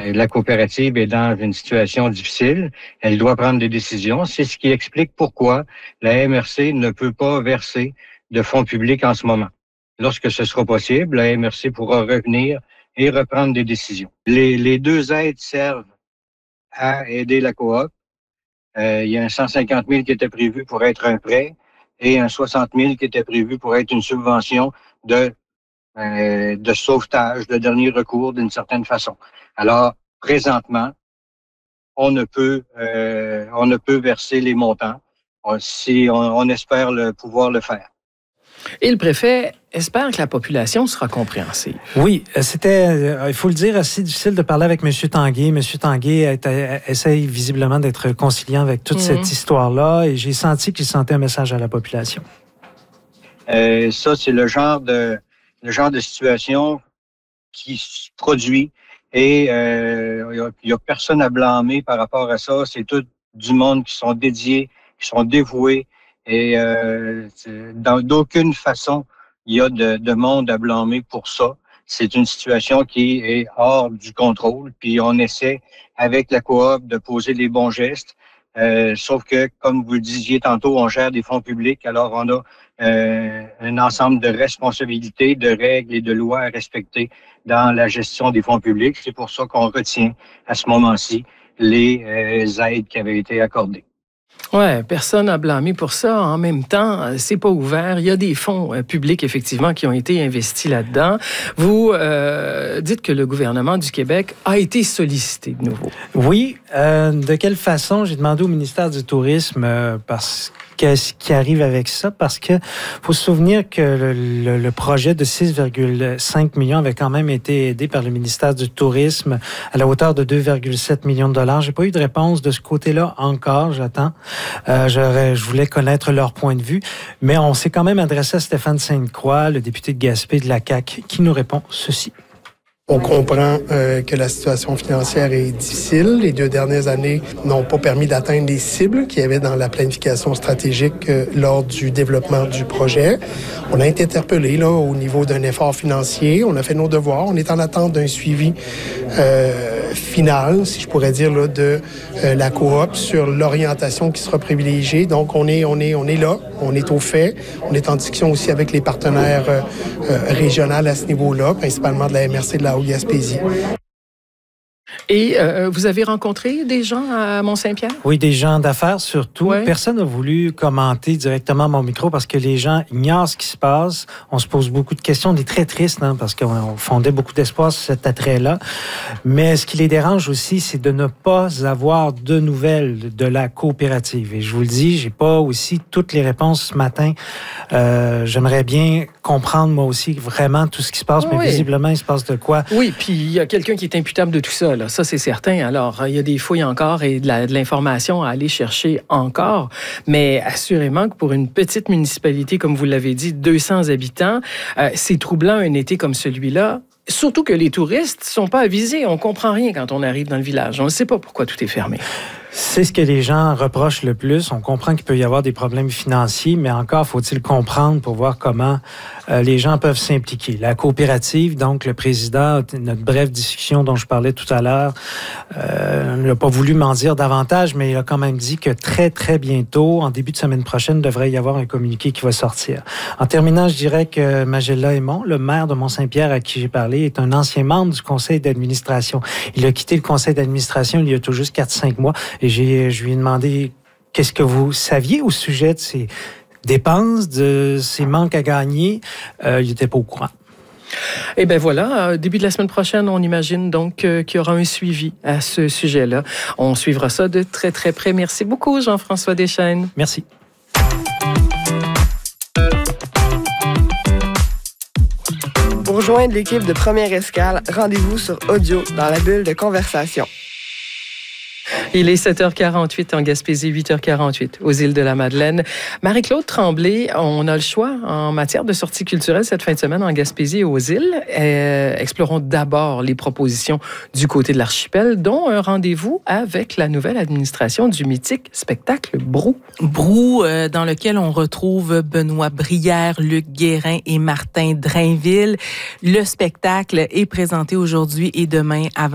la coopérative est dans une situation difficile. Elle doit prendre des décisions. C'est ce qui explique pourquoi la MRC ne peut pas verser de fonds publics en ce moment. Lorsque ce sera possible, la MRC pourra revenir et reprendre des décisions. Les deux aides servent à aider la coop. Il y a un 150 000 qui était prévu pour être un prêt et un 60 000 qui était prévu pour être une subvention de sauvetage, de dernier recours d'une certaine façon. Alors, présentement, on ne peut verser les montants si on espère pouvoir le faire. Et le préfet espère que la population sera compréhensive. Oui, c'était, il faut le dire, assez difficile de parler avec M. Tanguay. M. Tanguay essaye visiblement d'être conciliant avec toute cette histoire-là et j'ai senti qu'il sentait un message à la population. Ça, c'est le genre de situation qui se produit et il y a personne à blâmer par rapport à ça. C'est tout du monde qui sont dédiés, qui sont dévoués et d'aucune façon il y a de monde à blâmer pour ça. C'est une situation qui est hors du contrôle. Puis on essaie avec la coop de poser les bons gestes. Sauf que, comme vous le disiez tantôt, on gère des fonds publics. Alors on a un ensemble de responsabilités, de règles et de lois à respecter dans la gestion des fonds publics. C'est pour ça qu'on retient à ce moment-ci les aides qui avaient été accordées. Ouais, personne à blâmer pour ça. En même temps, c'est pas ouvert. Il y a des fonds publics, effectivement, qui ont été investis là-dedans. Vous dites que le gouvernement du Québec a été sollicité de nouveau. Oui. De quelle façon? J'ai demandé au ministère du Tourisme parce qu'est-ce qui arrive avec ça? Parce que faut se souvenir que le projet de 6,5 millions avait quand même été aidé par le ministère du Tourisme à la hauteur de 2,7 millions de dollars. J'ai pas eu de réponse de ce côté-là encore. J'attends. Je voulais connaître leur point de vue, mais on s'est quand même adressé à Stéphane Sainte-Croix, le député de Gaspé de la CAQ, qui nous répond ceci. On comprend que la situation financière est difficile. Les 2 dernières années n'ont pas permis d'atteindre les cibles qu'il y avait dans la planification stratégique lors du développement du projet. On a été interpellé là au niveau d'un effort financier. On a fait nos devoirs. On est en attente d'un suivi final, si je pourrais dire, là, de la coop sur l'orientation qui sera privilégiée. Donc, on est là. On est au fait. On est en discussion aussi avec les partenaires régionaux à ce niveau-là, principalement de la MRC de la Haute-Gaspésie. Et vous avez rencontré des gens à Mont-Saint-Pierre? Oui, des gens d'affaires surtout. Ouais. Personne n'a voulu commenter directement à mon micro parce que les gens ignorent ce qui se passe. On se pose beaucoup de questions. On est très triste parce qu'on fondait beaucoup d'espoir sur cet attrait-là. Mais ce qui les dérange aussi, c'est de ne pas avoir de nouvelles de la coopérative. Et je vous le dis, j'ai pas aussi toutes les réponses ce matin. J'aimerais bien comprendre moi aussi vraiment tout ce qui se passe, mais visiblement, il se passe de quoi? Oui, puis il y a quelqu'un qui est imputable de tout ça, là. Ça, c'est certain. Alors, il y a des fouilles encore et de l'information à aller chercher encore. Mais assurément que pour une petite municipalité, comme vous l'avez dit, 200 habitants, c'est troublant un été comme celui-là. Surtout que les touristes ne sont pas avisés. On ne comprend rien quand on arrive dans le village. On ne sait pas pourquoi tout est fermé. C'est ce que les gens reprochent le plus. On comprend qu'il peut y avoir des problèmes financiers, mais encore faut-il comprendre pour voir comment les gens peuvent s'impliquer. La coopérative, donc le président, notre brève discussion dont je parlais tout à l'heure, n'a pas voulu m'en dire davantage, mais il a quand même dit que très, très bientôt, en début de semaine prochaine, devrait y avoir un communiqué qui va sortir. En terminant, je dirais que Magella Aymon, le maire de Mont-Saint-Pierre à qui j'ai parlé, est un ancien membre du conseil d'administration. Il a quitté le conseil d'administration il y a tout juste 4-5 mois. Et je lui ai demandé qu'est-ce que vous saviez au sujet de ces dépenses, de ces manques à gagner. Il n'était pas au courant. Eh bien voilà, début de la semaine prochaine, on imagine donc qu'il y aura un suivi à ce sujet-là. On suivra ça de très, très près. Merci beaucoup, Jean-François Deschênes. Merci. Pour rejoindre l'équipe de Première Escale, rendez-vous sur Audio dans la bulle de conversation. Il est 7h48 en Gaspésie, 8h48 aux îles de la Madeleine. Marie-Claude Tremblay, on a le choix en matière de sorties culturelles cette fin de semaine en Gaspésie et aux îles. Explorons d'abord les propositions du côté de l'archipel, dont un rendez-vous avec la nouvelle administration du mythique spectacle Brou. Brou, dans lequel on retrouve Benoît Brière, Luc Guérin et Martin Drainville. Le spectacle est présenté aujourd'hui et demain à